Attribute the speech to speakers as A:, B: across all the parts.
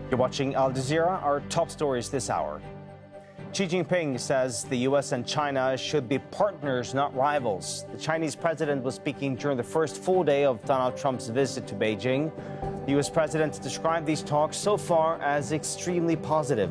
A: You're watching Al Jazeera, our top stories this hour. Xi Jinping says the U.S. and China should be partners, not rivals. The Chinese president was speaking during the first full day of Donald Trump's visit to Beijing. The U.S. president described these talks so far as extremely positive.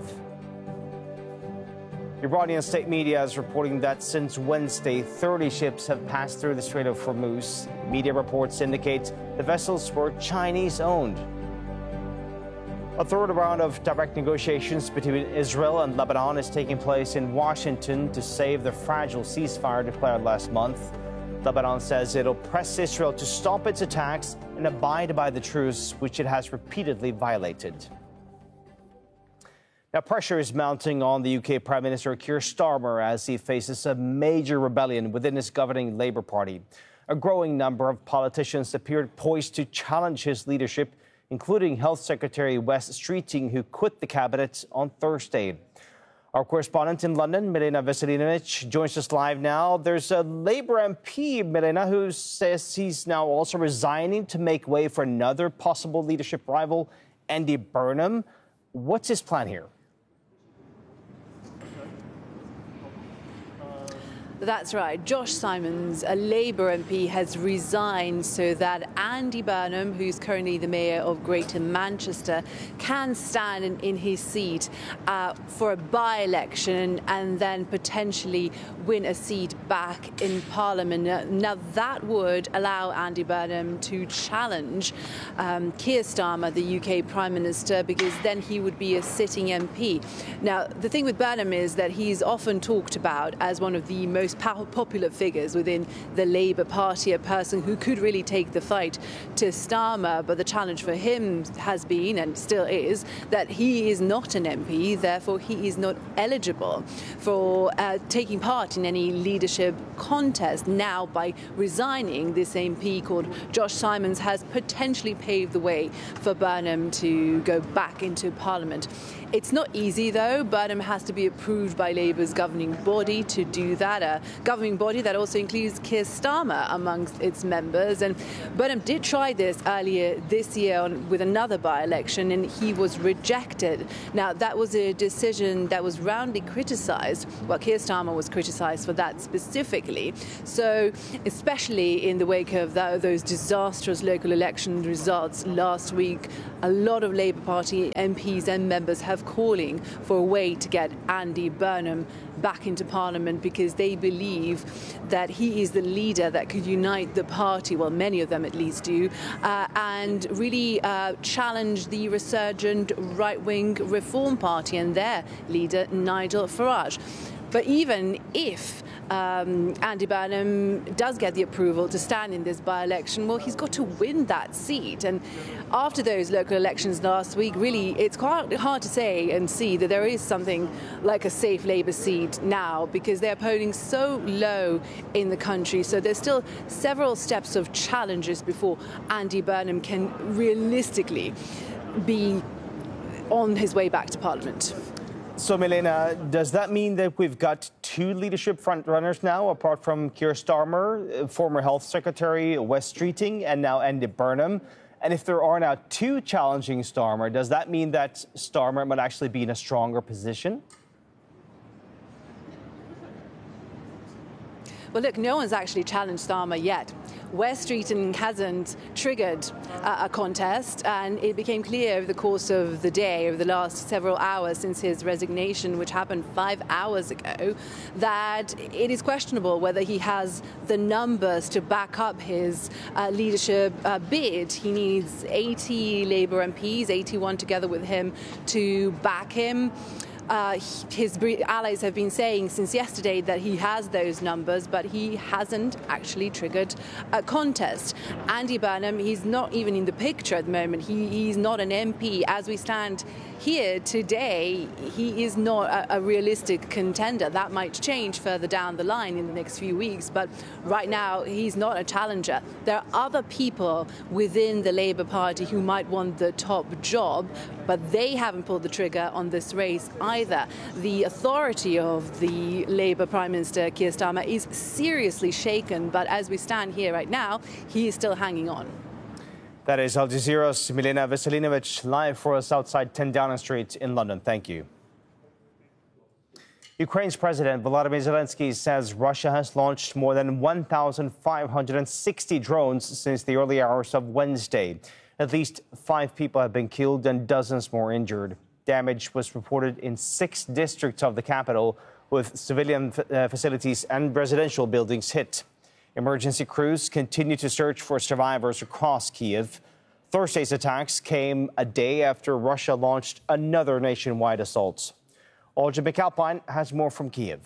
A: Iranian state media is reporting that since Wednesday, 30 ships have passed through the Strait of Hormuz. Media reports indicate the vessels were Chinese-owned. A third round of direct negotiations between Israel and Lebanon is taking place in Washington to save the fragile ceasefire declared last month. Lebanon says it'll press Israel to stop its attacks and abide by the truce, which it has repeatedly violated. Now, pressure is mounting on the UK Prime Minister Keir Starmer as he faces a major rebellion within his governing Labour Party. A growing number of politicians appeared poised to challenge his leadership, including Health Secretary Wes Streeting, who quit the cabinet on Thursday. Our correspondent in London, Milena Veselinovic, joins us live now. There's a Labour MP, Milena, who says he's now also resigning to make way for another possible leadership rival, Andy Burnham. What's his plan here?
B: That's right. Josh Simons, a Labour MP, has resigned so that Andy Burnham, who's currently the mayor of Greater Manchester, can stand in his seat for a by-election and then potentially win a seat back in Parliament. Now, that would allow Andy Burnham to challenge Keir Starmer, the UK Prime Minister, because then he would be a sitting MP. Now, the thing with Burnham is that he's often talked about as one of the most popular figures within the Labour Party, a person who could really take the fight to Starmer. But the challenge for him has been, and still is, that he is not an MP, therefore he is not eligible for taking part in any leadership contest. Now, by resigning, this MP called Josh Simons has potentially paved the way for Burnham to go back into Parliament. It's not easy, though. Burnham has to be approved by Labour's governing body to do that, a governing body that also includes Keir Starmer amongst its members. And Burnham did try this earlier this year with another by-election, and he was rejected. Now, that was a decision that was roundly criticised. Well, Keir Starmer was criticised for that specifically. So, especially in the wake of those disastrous local election results last week, a lot of Labour Party MPs and members have calling for a way to get Andy Burnham back into Parliament, because they believe that he is the leader that could unite the party, well, many of them at least do, and really challenge the resurgent right-wing Reform Party and their leader, Nigel Farage. But even if Andy Burnham does get the approval to stand in this by-election, well, he's got to win that seat. And after those local elections last week, really, it's quite hard to say and see that there is something like a safe Labour seat now, because they're polling so low in the country. So there's still several steps of challenges before Andy Burnham can realistically be on his way back to Parliament.
A: So, Milena, does that mean that we've got two leadership frontrunners now, apart from Keir Starmer, former Health Secretary Wes Streeting, and now Andy Burnham? And if there are now two challenging Starmer, does that mean that Starmer might actually be in a stronger position?
B: Well, look, no one's actually challenged Starmer yet. Wes Streeting hasn't triggered a contest, and it became clear over the course of the day, over the last several hours since his resignation, which happened 5 hours ago, that it is questionable whether he has the numbers to back up his leadership bid. He needs 80 Labour MPs, 81 together with him, to back him. His allies have been saying since yesterday that he has those numbers, but he hasn't actually triggered a contest. Andy Burnham, he's not even in the picture at the moment. He's not an MP. As we stand here today, he is not a realistic contender. That might change further down the line in the next few weeks, but right now he's not a challenger. There are other people within the Labour Party who might want the top job, but they haven't pulled the trigger on this race either. The authority of the Labour Prime Minister, Keir Starmer, is seriously shaken, but as we stand here right now, he is still hanging on.
A: That is Al Jazeera's Milena Veselinovic live for us outside 10 Downing Street in London. Thank you. Ukraine's President Volodymyr Zelensky says Russia has launched more than 1,560 drones since the early hours of Wednesday. At least 5 people have been killed and dozens more injured. Damage was reported in 6 districts of the capital, with civilian facilities and residential buildings hit. Emergency crews continue to search for survivors across Kyiv. Thursday's attacks came a day after Russia launched another nationwide assault. Olga McAlpine has more from Kyiv.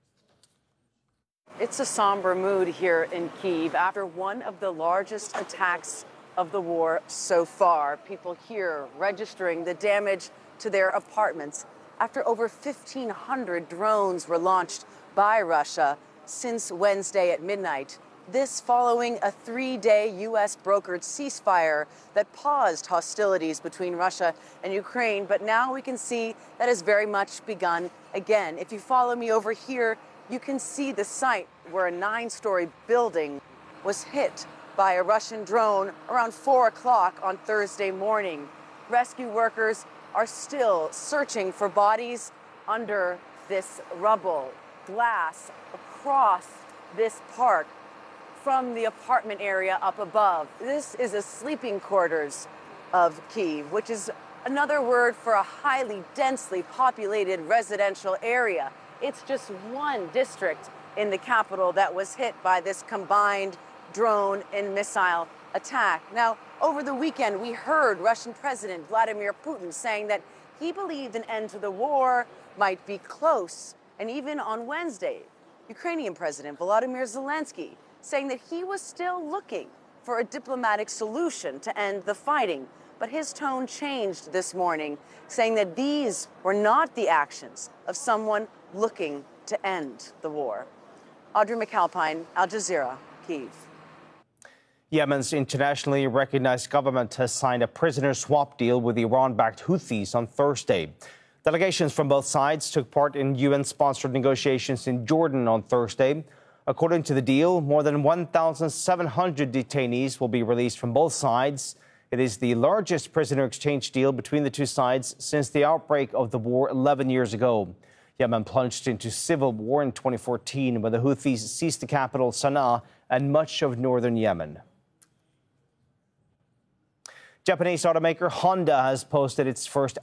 C: It's a somber mood here in Kyiv after one of the largest attacks of the war so far. People here registering the damage to their apartments after over 1,500 drones were launched by Russia since Wednesday at midnight. This following a 3-day U.S. brokered ceasefire that paused hostilities between Russia and Ukraine. But now we can see that has very much begun again. If you follow me over here, you can see the site where a 9-story building was hit by a Russian drone around 4 o'clock on Thursday morning. Rescue workers are still searching for bodies under this rubble. Glass across this park from the apartment area up above. This is a sleeping quarters of Kyiv, which is another word for a highly densely populated residential area. It's just one district in the capital that was hit by this combined drone and missile attack. Now, over the weekend, we heard Russian President Vladimir Putin saying that he believed an end to the war might be close. And even on Wednesday, Ukrainian President Volodymyr Zelensky saying that he was still looking for a diplomatic solution to end the fighting. But his tone changed this morning, saying that these were not the actions of someone looking to end the war. Audrey McAlpine, Al Jazeera, Kyiv.
A: Yemen's internationally recognized government has signed a prisoner swap deal with the Iran-backed Houthis on Thursday. Delegations from both sides took part in UN-sponsored negotiations in Jordan on Thursday. According to the deal, more than 1,700 detainees will be released from both sides. It is the largest prisoner exchange deal between the two sides since the outbreak of the war 11 years ago. Yemen plunged into civil war in 2014 when the Houthis seized the capital Sana'a and much of northern Yemen. Japanese automaker Honda has posted its first